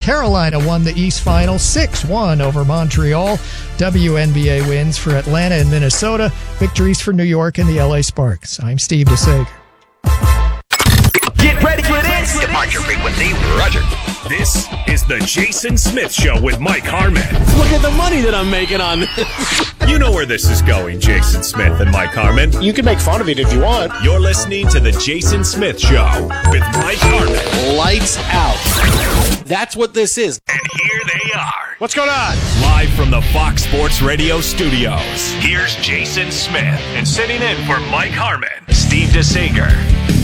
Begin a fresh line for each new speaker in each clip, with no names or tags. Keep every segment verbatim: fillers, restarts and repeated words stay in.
Carolina won the East Final six one over Montreal. W N B A wins for Atlanta and Minnesota. Victories for New York and the L A Sparks. I'm Steve DeSager.
Get ready for this. Departure frequency, Roger.
This is the Jason Smith Show with Mike Harmon.
Look at the money that I'm making on this.
You know where this is going, Jason Smith and Mike Harmon.
You can make fun of it if you want.
You're listening to the Jason Smith Show with Mike Harmon.
Lights out. That's what this is.
And here they are.
What's going on?
Live from the Fox Sports Radio studios. Here's Jason Smith. And sitting in for Mike Harmon, Steve DeSager.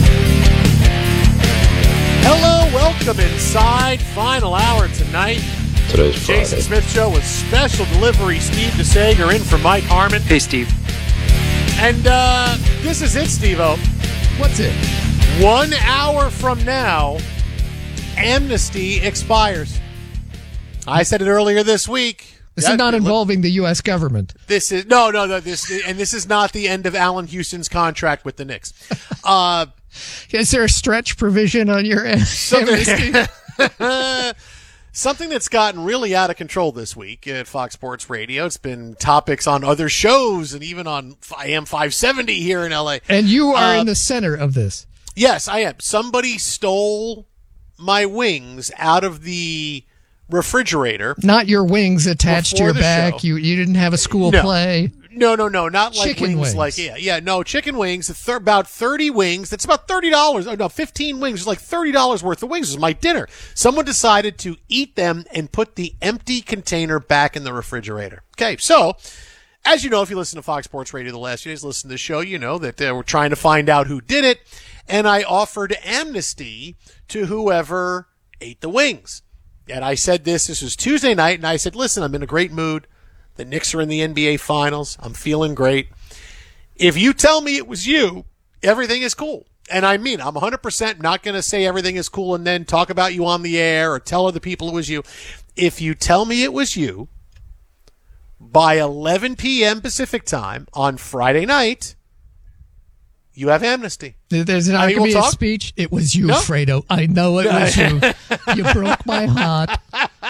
Hello, welcome inside. Final hour tonight.
Today's Friday.
Jason Smith Show with special delivery. Steve DeSager in for Mike Harmon.
Hey, Steve.
And uh, this is it, Steve-O.
What's it?
One hour from now, amnesty expires. I said it earlier this week.
This
That-
is not involving the U S government.
This is no, no, no. This and this is not the end of Allen Houston's contract with the Knicks. Uh,
Is there a stretch provision on your end?
something, something that's gotten really out of control this week at Fox Sports Radio. It's been topics on other shows and even on A M five seventy here in L A.
And you are
Uh,
in the center of this.
Yes, I am. Somebody stole my wings out of the refrigerator.
Not your wings attached to
Before
your
the
back.
show.
You you didn't have a school
No.
play.
No, no, no, not like
Chicken
wings,
wings.
Like yeah, yeah, no chicken wings. Th- about thirty wings. That's about thirty dollars. Oh no, fifteen wings. It's like thirty dollars worth of wings. It was my dinner. Someone decided to eat them and put the empty container back in the refrigerator. Okay, so as you know, if you listen to Fox Sports Radio the last few days, listen to the show, you know that uh, we're trying to find out who did it, and I offered amnesty to whoever ate the wings. And I said this. This was Tuesday night, and I said, "Listen, I'm in a great mood. The Knicks are in the N B A Finals. I'm feeling great. If you tell me it was you, everything is cool." And I mean, I'm one hundred percent not going to say everything is cool and then talk about you on the air or tell other people it was you. If you tell me it was you by eleven p.m. Pacific time on Friday night, you have amnesty.
There's not
I mean,
going to
we'll
be
talk?
a speech. It was you,
No.
Fredo. I know it was you. You broke my heart.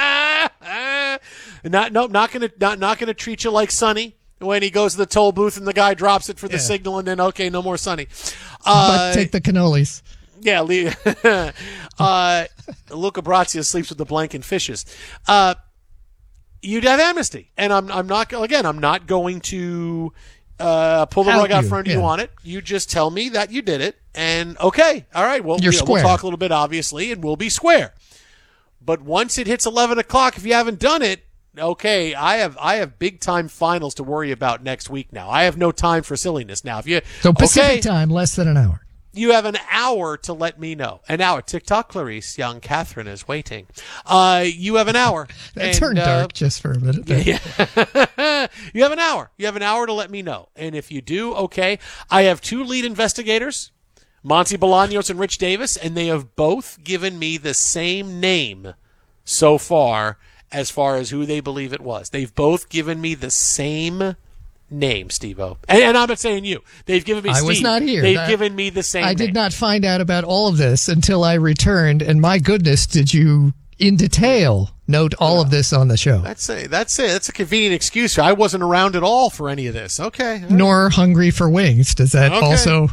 Not, no, not gonna, not, not gonna treat you like Sonny when he goes to the toll booth and the guy drops it for the
Yeah.
signal, and then okay, no more Sonny. Uh,
But take the cannolis.
yeah, Le- uh, Luca Brazia sleeps with the blank fishes. Uh, you'd have amnesty, and I'm, I'm not again. I'm not going to uh, pull the
Out
rug out
you,
from under you
yeah.
on it. You just tell me that you did it, and okay, all right. Well,
You're
yeah,
square.
we'll talk a little bit, obviously, and we'll be square. But once it hits eleven o'clock, if you haven't done it, okay, I have I have big time finals to worry about next week now. I have no time for silliness now. If you
So Pacific
okay,
time, less than an hour.
you have an hour to let me know. An hour. TikTok, Clarice, young Catherine is waiting. Uh, you have an hour.
That
And,
turned
uh,
dark just for a minute. there.
yeah. You have an hour. You have an hour to let me know. And if you do, okay. I have two lead investigators, Monty Bolaños and Rich Davis, and they have both given me the same name so far as far as who they believe it was. They've both given me the same name, Steve-O. And, and I'm not saying you. They've given me
I
Steve.
was not here.
They've
That-
given me the same
I
name.
did not find out about all of this until I returned, and my goodness, did you, in detail, note all of this on the show.
That's a, that's it. That's a convenient excuse. I wasn't around at all for any of this. Okay.
Nor hungry for wings. Does that
Okay.
also...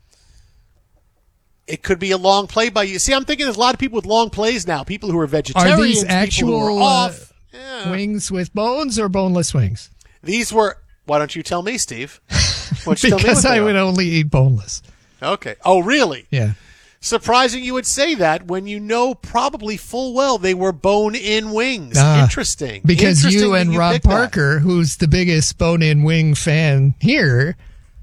It could be a long play by you. See, I'm thinking there's a lot of people with long plays now. People who are vegetarians,
Are these
people who
actual
are
uh,
off. Yeah.
wings with bones or boneless wings?
These were. Why don't you tell me, Steve? Why don't you tell me
Because
what they
I would
are?
only eat boneless.
Okay. Oh, really?
Yeah.
Surprising you would say that when you know probably full well they were bone-in wings.
Ah,
Interesting.
Because
Interesting
you
that
and
you
Rob
picked that.
Parker, who's the biggest bone-in wing fan here,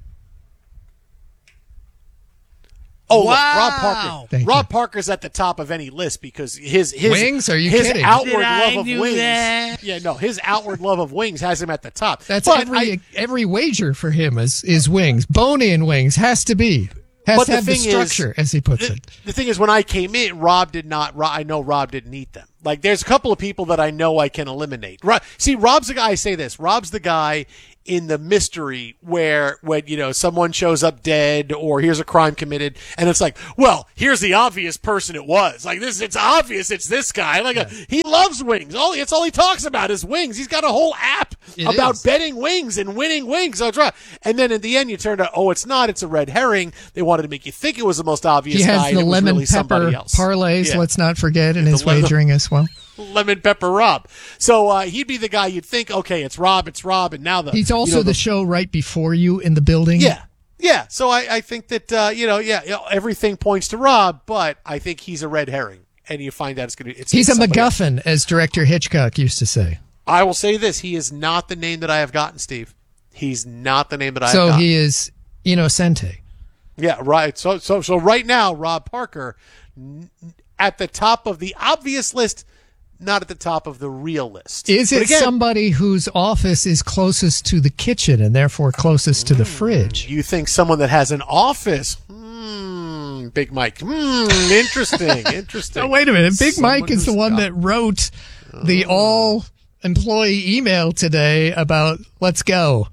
Oh, look,
Wow.
Rob Parker.
Thank
Rob
you.
Parker's at the top of any list because his his
Wings? Are you
his
kidding?
outward
Did I
love of
do
wings.
that?
Yeah, no, his outward love of wings has him at the top.
that's
But
every
I-
every wager for him is is wings. Bone-in wings has to be. Has
but
to
the
have the
thing
structure,
is,
as he puts
the,
it.
The thing is, when I came in, Rob did not. I know Rob didn't eat them. Like, there's a couple of people that I know I can eliminate. Rob, see, Rob's the guy. I say this. Rob's the guy in the mystery where, when, you know, someone shows up dead or here's a crime committed, and it's like, well, here's the obvious person it was. Like, this, it's obvious it's this guy. Like, yeah. a, he loves wings. All it's all he talks about is wings. He's got a whole app
it
about
is. betting
wings and winning wings. So it's right. And then in the end, you turned out, oh, it's not. It's a red herring. They wanted to make you think it was the most obvious
he
guy.
has
and
the
it was
lemon
really
pepper
somebody else.
parlays.
Yeah.
Let's not forget in his
lemon-
wagering as well.
Lemon Pepper Rob. So uh, he'd be the guy you'd think, okay, it's Rob, it's Rob, and now the
he's also
you know,
the, the show right before you in the building.
Yeah, yeah. So I, I think that uh, you know, yeah, you know, everything points to Rob, but I think he's a red herring, and you find out it's going to. It's
he's
it's
a
MacGuffin,
MacGuffin, as director Hitchcock used to say.
I will say this: he is not the name that I have gotten, Steve. He's not the name that I
so
have gotten.
So he is Innocente.
Yeah, right. So, so, so right now, Rob Parker n- at the top of the obvious list. Not at the top of the real list.
Is
but
it
again,
somebody whose office is closest to the kitchen and therefore closest to the fridge?
You think someone that has an office? Hmm, Big Mike. Hmm, interesting, interesting.
Oh, wait a minute. Big
Someone
Mike is the
who's
one
got-
that wrote the all-employee email today about let's go.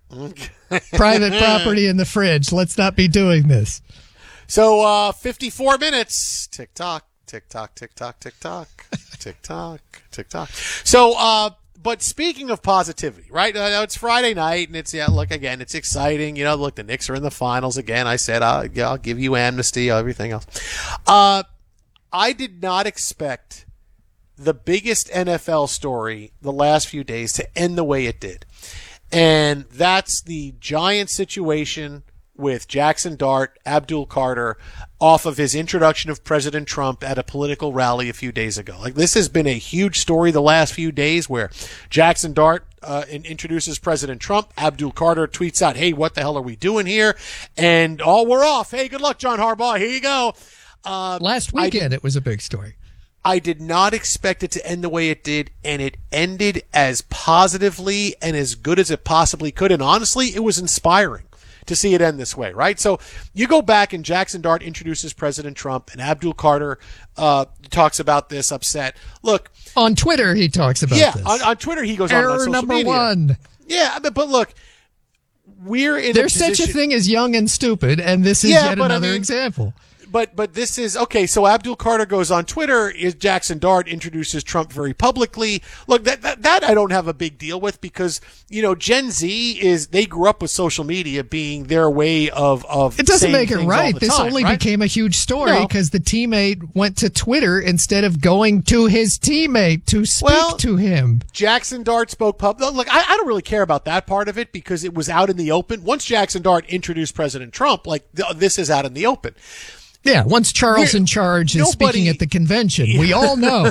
Private property in the fridge. Let's not be doing this.
So, uh, fifty-four minutes. Tick tock, tick tock, tick tock, tick tock, tick tock, tick tock. So, uh, but speaking of positivity, right? I know it's Friday night, and it's, yeah, look, again, it's exciting. You know, look, the Knicks are in the finals again. I said, uh, yeah, I'll give you amnesty, everything else. Uh, I did not expect the biggest N F L story the last few days to end the way it did. And that's the Giants situation with Jackson Dart, Abdul Carter, off of his introduction of President Trump at a political rally a few days ago. Like, this has been a huge story the last few days where Jackson Dart uh, introduces President Trump. Abdul Carter tweets out, hey, what the hell are we doing here? And, oh, we're off. Hey, good luck, John Harbaugh. Here you go. Uh,
Last weekend, it was a big story.
I did not expect it to end the way it did, and it ended as positively and as good as it possibly could. And honestly, it was inspiring to see it end this way, right? So you go back and Jackson Dart introduces President Trump, and Abdul Carter uh, talks about this, upset. Look.
On Twitter, he talks about
yeah,
this.
Yeah, on, on Twitter, he goes
Error
on, on social
number
media.
one.
Yeah, but, but look, we're in
There's
a position.
such a thing as young and stupid, and this is
Yeah,
yet
but I
another
mean-
example.
But but this is okay. So Abdul Carter goes on Twitter. Is Jackson Dart introduces Trump very publicly? Look, that, that that I don't have a big deal with because you know Gen Z is they grew up with social media being their way of of.
It doesn't
saying
make it
things all
right.
the
This
time,
only
right?
became a huge story
No.
because the teammate went to Twitter instead of going to his teammate to speak
Well,
to him.
Jackson Dart spoke pub. Look, I, I don't really care about that part of it because it was out in the open. Once Jackson Dart introduced President Trump, like th- this is out in the open.
Yeah, once Charles
We're-
in charge is
nobody-
speaking at the convention, we all know.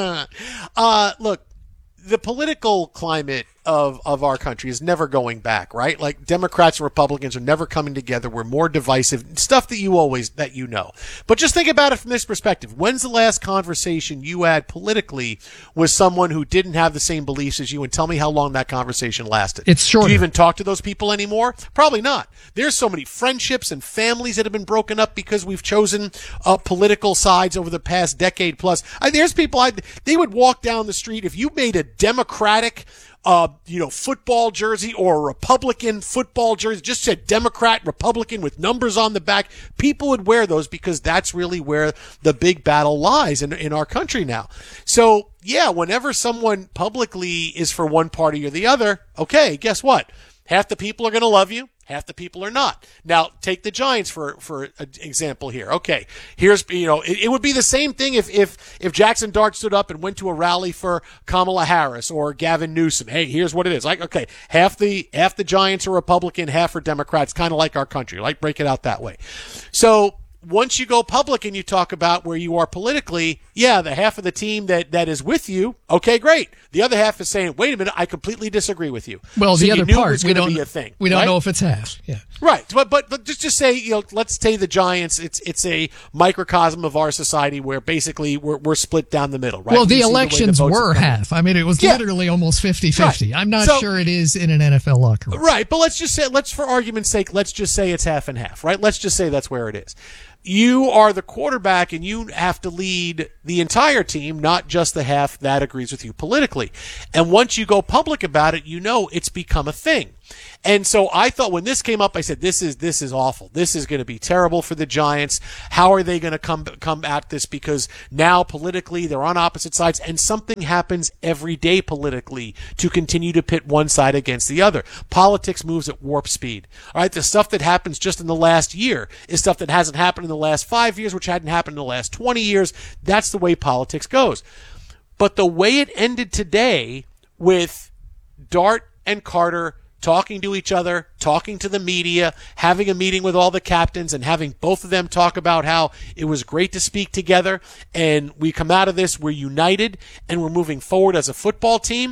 uh, look, the political climate of, of our country is never going back, right? Like Democrats and Republicans are never coming together. We're more divisive, stuff that you always, that you know. But just think about it from this perspective. When's the last conversation you had politically with someone who didn't have the same beliefs as you? And tell me how long that conversation lasted.
It's shorter.
Do you even talk to those people anymore? Probably not. There's so many friendships and families that have been broken up because we've chosen uh, political sides over the past decade plus. I, there's people, I, they would walk down the street if you made a Democratic Uh, you know, football jersey or a Republican football jersey, just said Democrat, Republican with numbers on the back. People would wear those because that's really where the big battle lies in, in our country now. So, yeah, whenever someone publicly is for one party or the other, okay, guess what? Half the people are going to love you. Half the people are not. Now, take the Giants for for an example here. Okay, here's, you know, it, it would be the same thing if, if, if Jackson Dart stood up and went to a rally for Kamala Harris or Gavin Newsom. Hey, here's what it is. Like, okay, half the, half the Giants are Republican, half are Democrats, kind of like our country. Like, break it out that way. So, once you go public and you talk about where you are politically, yeah, the half of the team that, that is with you, okay, great. The other half is saying, wait a minute, I completely disagree with you.
Well,
so
the other part, we don't,
be a thing,
we don't
right?
know if it's half. Yeah.
Right. But, but, but just, just say, you know, let's say the Giants, it's, it's a microcosm of our society where basically we're, we're split down the middle, right?
Well, the
You see
elections
the way the
were
votes have come.
half. I mean, it was
Yeah.
literally almost fifty-fifty.
Right.
I'm not
So-
sure it is in an N F L locker room.
Right, but let's just say, let's for argument's sake, let's just say it's half and half, right? Let's just say that's where it is. You are the quarterback and you have to lead the entire team, not just the half that agrees with you politically. And once you go public about it, you know it's become a thing. And so I thought when this came up, I said, this is, this is awful. This is going to be terrible for the Giants. How are they going to come, come at this? Because now politically they're on opposite sides and something happens every day politically to continue to pit one side against the other. Politics moves at warp speed. All right. The stuff that happens just in the last year is stuff that hasn't happened in the last five years, which hadn't happened in the last twenty years. That's the way politics goes. But the way it ended today with Dart and Carter talking to each other, talking to the media, having a meeting with all the captains and having both of them talk about how it was great to speak together and we come out of this, we're united and we're moving forward as a football team.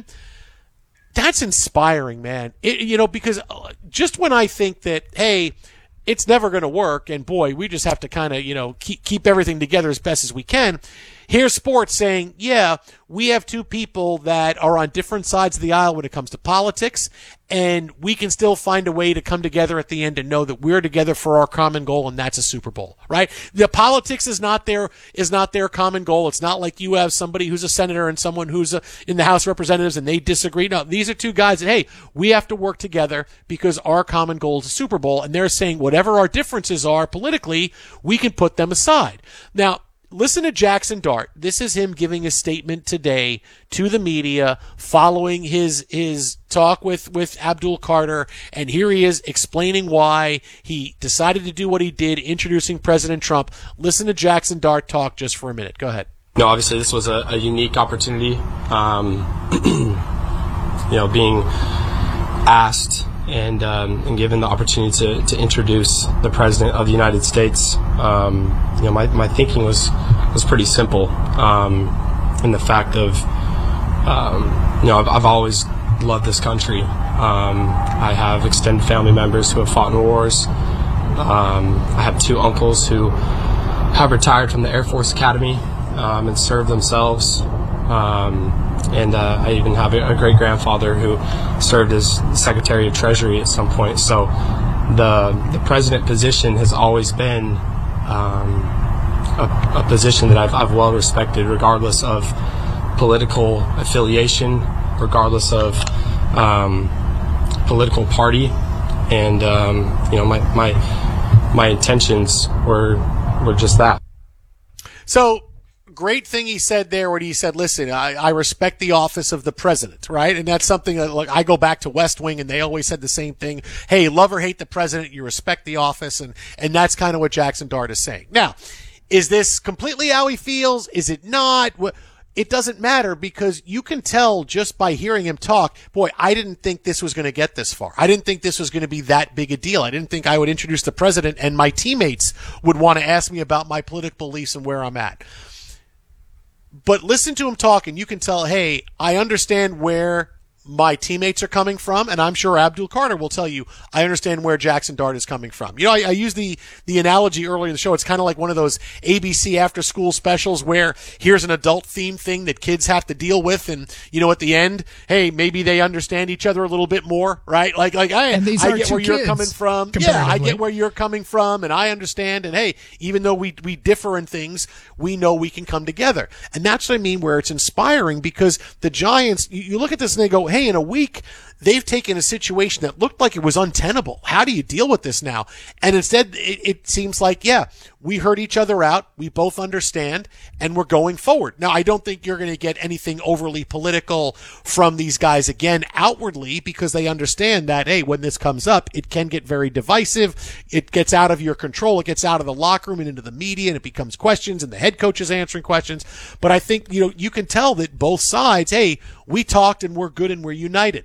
That's inspiring, man. It, you know, because just when I think that, hey, it's never going to work and boy, we just have to kind of, you know, keep, keep everything together as best as we can. Here's sports saying, yeah, we have two people that are on different sides of the aisle when it comes to politics, and we can still find a way to come together at the end and know that we're together for our common goal, and that's a Super Bowl, right? The politics is not their, is not their common goal. It's not like you have somebody who's a senator and someone who's a, in the House of Representatives and they disagree. No, these are two guys that, hey, we have to work together because our common goal is a Super Bowl, and they're saying whatever our differences are politically, we can put them aside. Now, listen to Jackson Dart. This is him giving a statement today to the media following his his talk with, with Abdul Carter, and here he is explaining why he decided to do what he did, introducing President Trump. Listen to Jackson Dart talk just for a minute. Go ahead.
No, obviously this was a, a unique opportunity. Um, you know, being asked and um, and given the opportunity to, to introduce the President of the United States, um, you know, my, my thinking was was pretty simple, um, in the fact of, um, you know, I've, I've always loved this country. Um, I have extended family members who have fought in wars. Um, I have two uncles who have retired from the Air Force Academy um, and served themselves. Um, and uh, I even have a, a great-grandfather who served as Secretary of Treasury at some point. So the the president position has always been um, a, a position that I've, I've well respected, regardless of political affiliation, regardless of um, political party. And um, you know, my my my intentions were were just that.
So, great thing he said there when he said, listen, I, I respect the office of the president, right? And that's something that, like, I go back to West Wing and they always said the same thing. Hey, love or hate the president, you respect the office. And, and that's kind of what Jackson Dart is saying. Now, is this completely how he feels? Is it not? It doesn't matter because you can tell just by hearing him talk, boy, I didn't think this was going to get this far. I didn't think this was going to be that big a deal. I didn't think I would introduce the president and my teammates would want to ask me about my political beliefs and where I'm at. But listen to him talk and you can tell, hey, I understand where my teammates are coming from, and I'm sure Abdul Carter will tell you, I understand where Jackson Dart is coming from. You know, I, I used the, the analogy earlier in the show. It's kind of like one of those A B C after school specials where here's an adult theme thing that kids have to deal with, and, you know, at the end, hey, maybe they understand each other a little bit more, right? Like, like I,
And these
I
are
get
two
where you're
kids,
coming from. Yeah, I
comparatively.
get where you're coming from, and I understand, and hey, even though we, we differ in things, we know we can come together. And that's what I mean where it's inspiring because the Giants, you, you look at this and they go, hey, in a week, they've taken a situation that looked like it was untenable. How do you deal with this now? And instead, it, it seems like, yeah, we heard each other out. We both understand, and we're going forward. Now, I don't think you're going to get anything overly political from these guys again outwardly because they understand that, hey, when this comes up, it can get very divisive. It gets out of your control. It gets out of the locker room and into the media, and it becomes questions, and the head coach is answering questions. But I think, you know, you can tell that both sides, hey, we talked and we're good and we're united.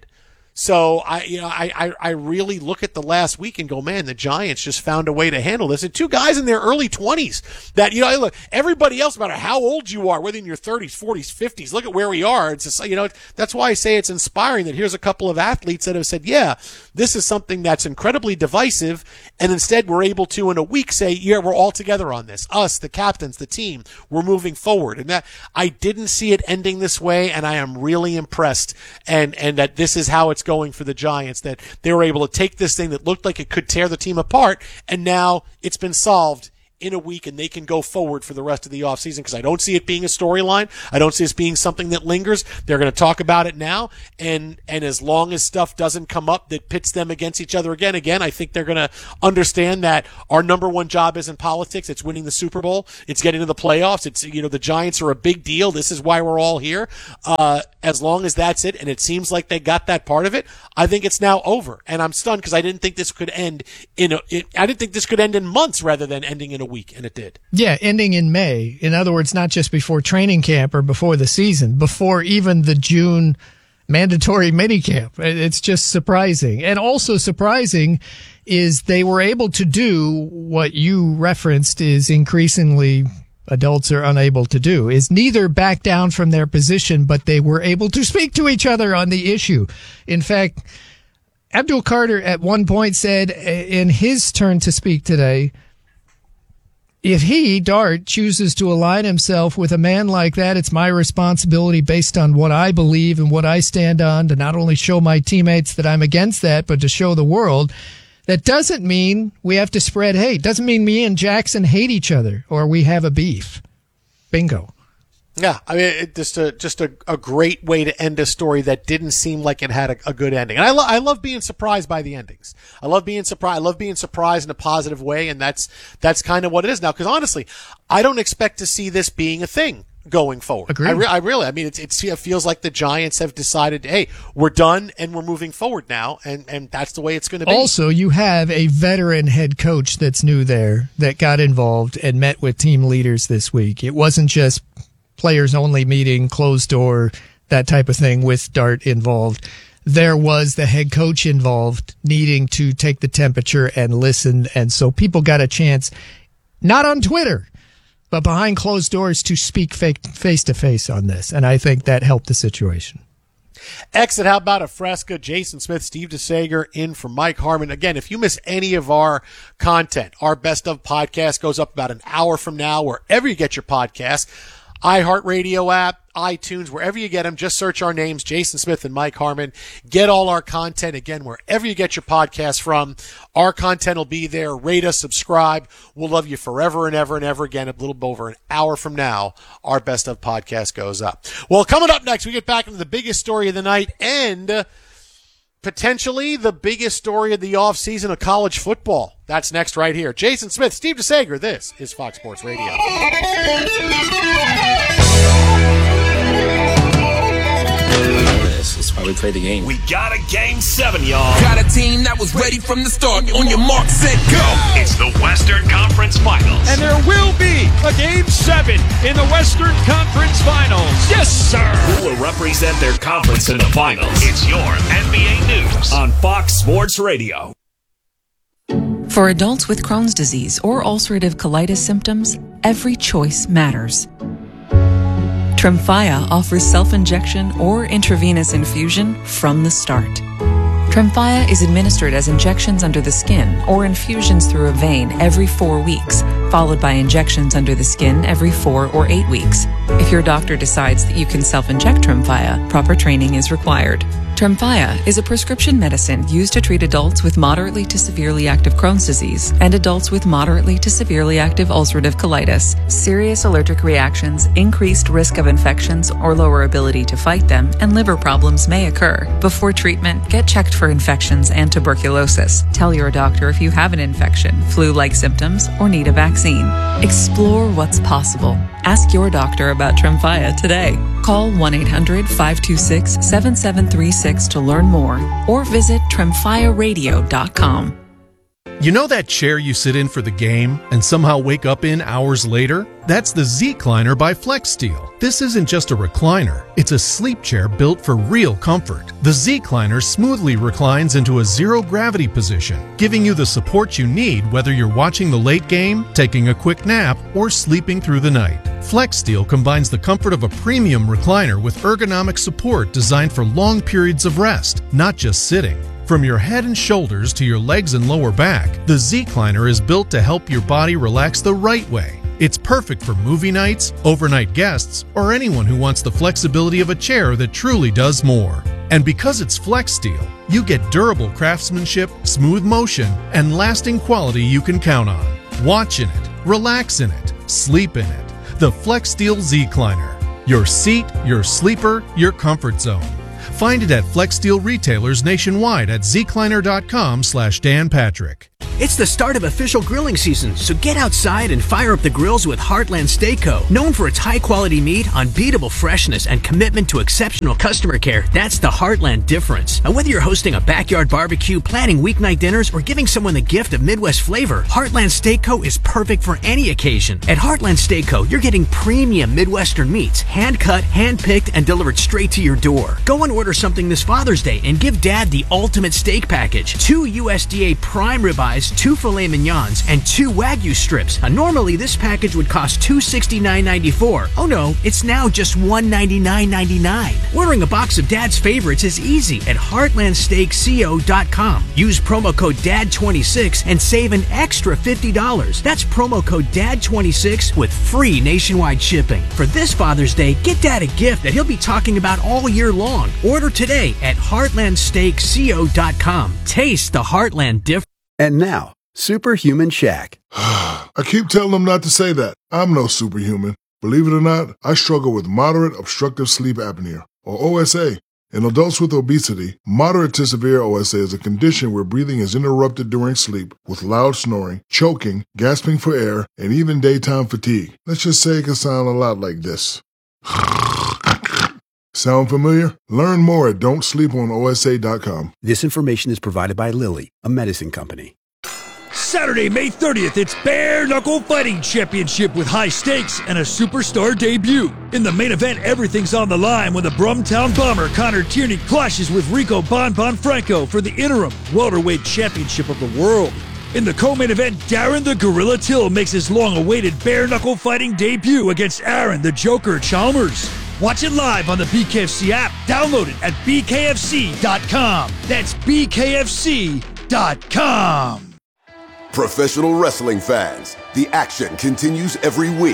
So I, you know, I, I, I really look at the last week and go, man, the Giants just found a way to handle this. And two guys in their early twenties that, you know, look, everybody else, no matter how old you are, whether in your thirties, forties, fifties, look at where we are. It's just, you know, that's why I say it's inspiring that here's a couple of athletes that have said, yeah, this is something that's incredibly divisive. And instead we're able to in a week say, yeah, we're all together on this. Us, the captains, the team, we're moving forward. And that I didn't see it ending this way. And I am really impressed. And, and that this is how it's going for the Giants, that they were able to take this thing that looked like it could tear the team apart, and now it's been solved in a week, and they can go forward for the rest of the offseason, because I don't see it being a storyline. I don't see it being something that lingers. They're going to talk about it now, and and as long as stuff doesn't come up that pits them against each other again, again, I think they're going to understand that our number one job isn't politics. It's winning the Super Bowl. It's getting to the playoffs. It's, you know, the Giants are a big deal. This is why we're all here. Uh, as long as that's it, and it seems like they got that part of it, I think it's now over. And I'm stunned because I didn't think this could end in a, it, I didn't think this could end in months rather than ending in a week, and it did.
Yeah, ending in May. In other words, not just before training camp or before the season, before even the June mandatory minicamp. It's just surprising. And also surprising is they were able to do what you referenced is increasingly adults are unable to do, is neither back down from their position, but they were able to speak to each other on the issue. In fact, Abdul Carter at one point said in his turn to speak today, if he, Dart, chooses to align himself with a man like that, it's my responsibility based on what I believe and what I stand on to not only show my teammates that I'm against that, but to show the world. That doesn't mean we have to spread hate. Doesn't mean me and Jackson hate each other or we have a beef. Bingo.
Yeah, I mean, it just a just a, a great way to end a story that didn't seem like it had a, a good ending. And I, lo- I love being surprised by the endings. I love being surprised. I love being surprised in a positive way, and that's that's kind of what it is now. Because honestly, I don't expect to see this being a thing going forward.
Agreed.
I, re- I really, I mean, it's, it's, it feels like the Giants have decided, hey, we're done and we're moving forward now, and, and that's the way it's going to be.
Also, you have a veteran head coach that's new there that got involved and met with team leaders this week. It wasn't just players only meeting, closed door, that type of thing with Dart involved. There was the head coach involved needing to take the temperature and listen. And so people got a chance, not on Twitter, but behind closed doors, to speak face to face on this. And I think that helped the situation.
Exit, how about a Fresca? Jason Smith, Steve DeSager in for Mike Harmon. Again, if you miss any of our content, our Best of podcast goes up about an hour from now, wherever you get your podcasts. iHeartRadio app, iTunes, wherever you get them, just search our names, Jason Smith and Mike Harmon. Get all our content, again, wherever you get your podcasts from. Our content will be there. Rate us, subscribe. We'll love you forever and ever and ever again. A little over an hour from now, our Best of podcast goes up. Well, coming up next, we get back into the biggest story of the night and potentially the biggest story of the offseason of college football. That's next right here. Jason Smith, Steve DeSager, this is Fox Sports Radio.
This is why we play the game.
We got a game seven, y'all.
Got a team that was ready from the start. On your mark, set, go.
It's the Western Conference Finals.
And there will be a game seven in the Western Conference Finals. Yes, sir.
Who will represent their conference in the finals? It's your N B A News on Fox Sports Radio.
For adults with Crohn's disease or ulcerative colitis symptoms, every choice matters. Tremfya offers self-injection or intravenous infusion from the start. Tremfya is administered as injections under the skin or infusions through a vein every four weeks, followed by injections under the skin every four or eight weeks. If your doctor decides that you can self-inject Tremfya, proper training is required. Tremfya is a prescription medicine used to treat adults with moderately to severely active Crohn's disease and adults with moderately to severely active ulcerative colitis. Serious allergic reactions, increased risk of infections or lower ability to fight them, and liver problems may occur. Before treatment, get checked for infections and tuberculosis. Tell your doctor if you have an infection, flu-like symptoms, or need a vaccine. Explore what's possible. Ask your doctor about Tremfya today. Call one eight hundred five two six seven seven three six to learn more or visit tremfya radio dot com.
You know that chair you sit in for the game and somehow wake up in hours later? That's the Z-Cliner by FlexSteel. This isn't just a recliner, it's a sleep chair built for real comfort. The Z-Cliner smoothly reclines into a zero-gravity position, giving you the support you need whether you're watching the late game, taking a quick nap, or sleeping through the night. FlexSteel combines the comfort of a premium recliner with ergonomic support designed for long periods of rest, not just sitting. From your head and shoulders to your legs and lower back, the Z-Cliner is built to help your body relax the right way. It's perfect for movie nights, overnight guests, or anyone who wants the flexibility of a chair that truly does more. And because it's FlexSteel, you get durable craftsmanship, smooth motion, and lasting quality you can count on. Watch in it, relax in it, sleep in it. The FlexSteel Z-Cliner. Your seat, your sleeper, your comfort zone. Find it at FlexSteel retailers nationwide at zcliner.com slash Dan Patrick.
It's the start of official grilling season, so get outside and fire up the grills with Heartland Steak Co. Known for its high-quality meat, unbeatable freshness, and commitment to exceptional customer care, that's the Heartland difference. And whether you're hosting a backyard barbecue, planning weeknight dinners, or giving someone the gift of Midwest flavor, Heartland Steak Co. is perfect for any occasion. At Heartland Steak Co., you're getting premium Midwestern meats, hand-cut, hand-picked, and delivered straight to your door. Go and order something this Father's Day and give Dad the ultimate steak package. Two U S D A prime ribeyes, two filet mignons, and two Wagyu strips. Now, normally this package would cost two hundred sixty-nine ninety-four. Oh no, it's now just one hundred ninety-nine ninety-nine. Ordering a box of Dad's favorites is easy at heartland steak co dot com. Use promo code D A D twenty-six and save an extra fifty dollars. That's promo code D A D twenty-six with free nationwide shipping. For this Father's Day, get Dad a gift that he'll be talking about all year long. Order today at heartland steak co dot com. Taste the Heartland difference.
And now, Superhuman Shaq.
I keep telling them not to say that. I'm no superhuman. Believe it or not, I struggle with moderate obstructive sleep apnea, or O S A. In adults with obesity, moderate to severe O S A is a condition where breathing is interrupted during sleep with loud snoring, choking, gasping for air, and even daytime fatigue. Let's just say it can sound a lot like this. Sound familiar? Learn more at don't sleep on O S A dot com.
This information is provided by Lilly, a medicine company.
Saturday, May thirtieth, it's Bare Knuckle Fighting Championship with high stakes and a superstar debut. In the main event, everything's on the line when the Brumtown Bomber Connor Tierney clashes with Rico Bon Bon Franco for the interim welterweight championship of the world. In the co-main event, Darren the Gorilla Till makes his long-awaited Bare Knuckle Fighting debut against Aaron the Joker Chalmers. Watch it live on the B K F C app. Download it at b k f c dot com. That's b k f c dot com.
Professional wrestling fans, the action continues every week.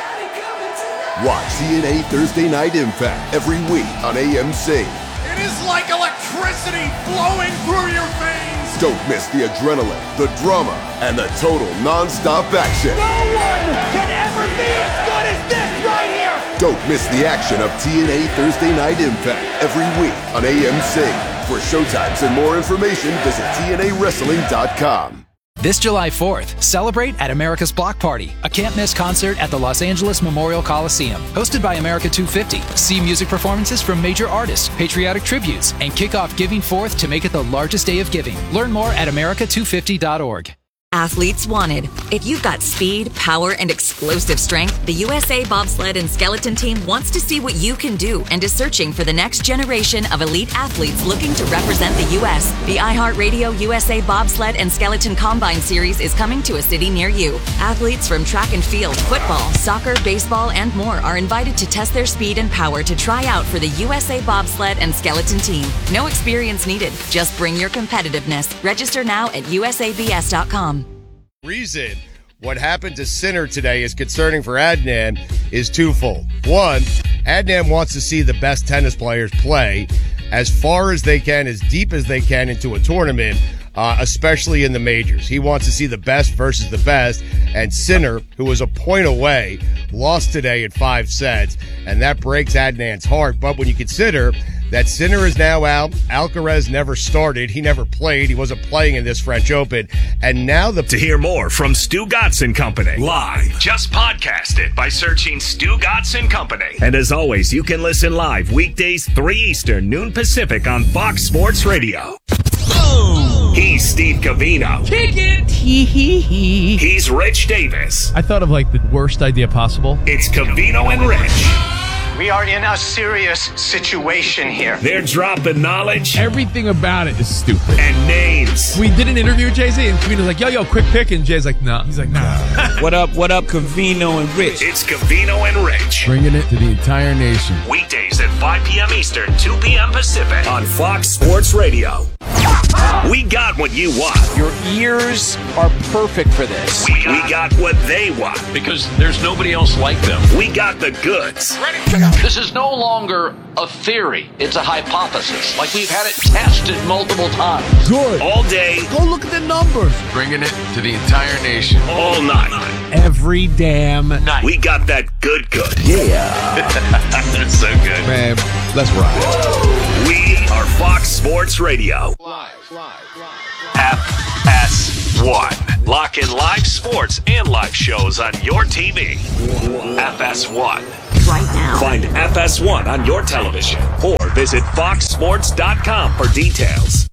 Watch T N A Thursday Night Impact every week on A M C.
It is like electricity flowing through your veins.
Don't miss the adrenaline, the drama, and the total non-stop action.
No one can ever be as good as this right here.
Don't miss the action of T N A Thursday Night Impact every week on A M C. For showtimes and more information, visit T N A wrestling dot com.
This July fourth, celebrate at America's Block Party, a can't-miss concert at the Los Angeles Memorial Coliseum. Hosted by America two fifty, see music performances from major artists, patriotic tributes, and kick off Giving Fourth to make it the largest day of giving. Learn more at america two fifty dot org.
Athletes wanted. If you've got speed, power, and explosive strength, the U S A Bobsled and Skeleton Team wants to see what you can do and is searching for the next generation of elite athletes looking to represent the U S The iHeartRadio U S A Bobsled and Skeleton Combine Series is coming to a city near you. Athletes from track and field, football, soccer, baseball, and more are invited to test their speed and power to try out for the U S A Bobsled and Skeleton Team. No experience needed. Just bring your competitiveness. Register now at u s a b s dot com.
Reason what happened to Sinner today is concerning for Adnan is twofold. One, Adnan wants to see the best tennis players play as far as they can, as deep as they can into a tournament, uh, especially in the majors. He wants to see the best versus the best, and Sinner, who was a point away, lost today in five sets, and that breaks Adnan's heart. But when you consider that Sinner is now out, Alcaraz never started, he never played, he wasn't playing in this French Open, and now the...
To hear more from Stu Gatz and Company live, just podcast it by searching Stu Gatz and Company. And as always, you can listen live weekdays three Eastern, noon Pacific on Fox Sports Radio. Boom! He's Steve Covino.
Kick it. Hee hee hee.
He's Rich Davis.
I thought of like the worst idea possible.
It's Covino and Rich.
We are in a serious situation here.
They're dropping knowledge.
Everything about it is stupid.
And names.
We did an interview with Jay-Z, and Covino's like, yo, yo, quick pick. And Jay's like, nah. He's like, nah.
What up, what up, Covino and Rich?
It's Covino and Rich.
Bringing it to the entire nation.
Weekdays at five p.m. Eastern, two p.m. Pacific on Fox Sports Radio. We got what you want.
Your ears are perfect for this.
We got, we got what they want.
Because there's nobody else like them.
We got the goods.
Ready? This is no longer a theory. It's a hypothesis. Like we've had it tested multiple times.
Good.
All day.
Go look at the numbers.
Bringing it to the entire nation.
All night.
Every damn night.
We got that good good.
Yeah.
That's so good.
Man, let's ride.
We are Fox Sports Radio. Live, live, live. F S one. Lock in live sports and live shows on your T V. F S one.
Right now.
Find F S one on your television or visit fox sports dot com for details.